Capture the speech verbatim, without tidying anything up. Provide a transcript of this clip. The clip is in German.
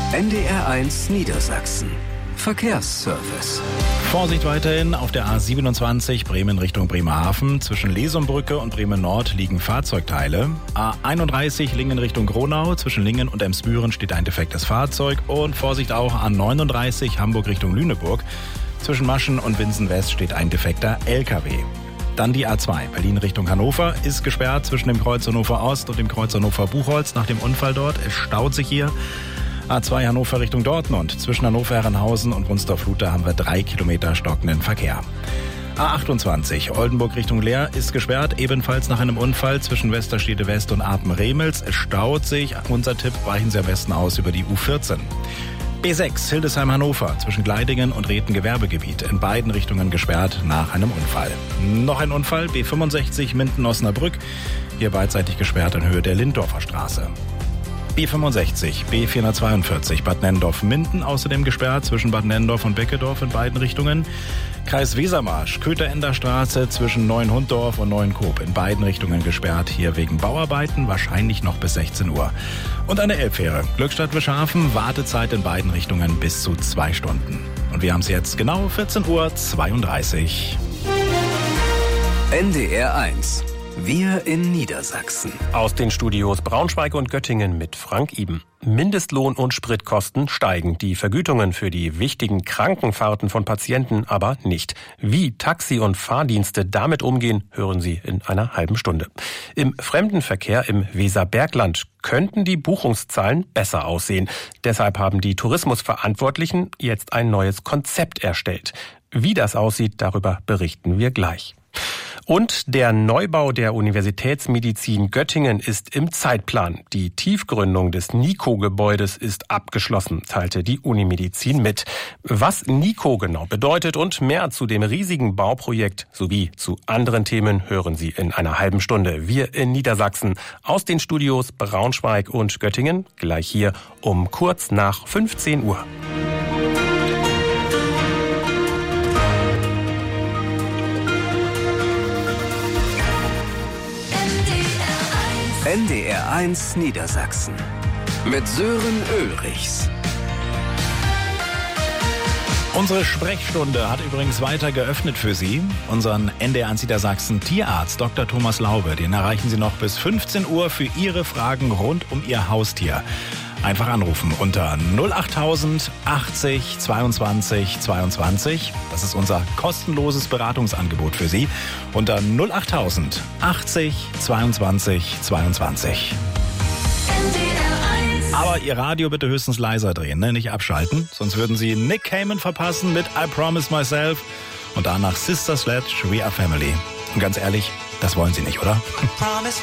N D R eins Niedersachsen. Verkehrsservice. Vorsicht weiterhin auf der A siebenundzwanzig Bremen Richtung Bremerhaven. Zwischen Lesumbrücke und Bremen Nord liegen Fahrzeugteile. A einunddreißig Lingen Richtung Gronau. Zwischen Lingen und Emsbüren steht ein defektes Fahrzeug. Und Vorsicht auch A neununddreißig Hamburg Richtung Lüneburg. Zwischen Maschen und Winsen West steht ein defekter L K W. Dann die A zwei Berlin Richtung Hannover ist gesperrt zwischen dem Kreuz Hannover Ost und dem Kreuz Hannover Buchholz nach dem Unfall dort. Es staut sich hier. A zwei Hannover Richtung Dortmund. Zwischen Hannover-Herrenhausen und Wunstorf-Luther haben wir drei Kilometer stockenden Verkehr. A achtundzwanzig Oldenburg Richtung Leer ist gesperrt, ebenfalls nach einem Unfall zwischen Westerstede West und Apen-Remels. Es staut sich. Unser Tipp, weichen Sie am besten aus über die U vierzehn. B sechs Hildesheim-Hannover zwischen Gleidingen und Reten-Gewerbegebiet. In beiden Richtungen gesperrt nach einem Unfall. Noch ein Unfall, B fünfundsechzig Minden-Osnabrück. Hier beidseitig gesperrt in Höhe der Linddorfer Straße. B fünfundsechzig, B vierhundertzweiundvierzig Bad Nenndorf-Minden außerdem gesperrt zwischen Bad Nenndorf und Beckedorf in beiden Richtungen. Kreis Wesermarsch, Köterender Straße zwischen Neuenhunddorf und Neuenkoop in beiden Richtungen gesperrt, hier wegen Bauarbeiten, wahrscheinlich noch bis sechzehn Uhr. Und eine Elbfähre, Glückstadt-Wischhafen, Wartezeit in beiden Richtungen bis zu zwei Stunden. Und wir haben es jetzt genau vierzehn Uhr zweiunddreißig. N D R eins. Wir in Niedersachsen. Aus den Studios Braunschweig und Göttingen mit Frank Iben. Mindestlohn und Spritkosten steigen, die Vergütungen für die wichtigen Krankenfahrten von Patienten aber nicht. Wie Taxi- und Fahrdienste damit umgehen, hören Sie in einer halben Stunde. Im Fremdenverkehr im Weserbergland könnten die Buchungszahlen besser aussehen. Deshalb haben die Tourismusverantwortlichen jetzt ein neues Konzept erstellt. Wie das aussieht, darüber berichten wir gleich. Und der Neubau der Universitätsmedizin Göttingen ist im Zeitplan. Die Tiefgründung des NICO-Gebäudes ist abgeschlossen, teilte die Unimedizin mit. Was NICO genau bedeutet und mehr zu dem riesigen Bauprojekt sowie zu anderen Themen hören Sie in einer halben Stunde. Wir in Niedersachsen aus den Studios Braunschweig und Göttingen, gleich hier um kurz nach fünfzehn Uhr. N D R eins Niedersachsen mit Sören Ulrichs. Unsere Sprechstunde hat übrigens weiter geöffnet für Sie. Unseren N D R eins Niedersachsen Tierarzt Doktor Thomas Laube, den erreichen Sie noch bis fünfzehn Uhr für Ihre Fragen rund um Ihr Haustier. Einfach anrufen unter null achttausend achtzig zweiundzwanzig zweiundzwanzig. Das ist unser kostenloses Beratungsangebot für Sie. Unter null achttausend achtzig zweiundzwanzig zweiundzwanzig. Aber Ihr Radio bitte höchstens leiser drehen, ne? Nicht abschalten. Sonst würden Sie Nick Cayman verpassen mit I Promise Myself. Und danach Sister Sledge, We Are Family. Und ganz ehrlich, das wollen Sie nicht, oder?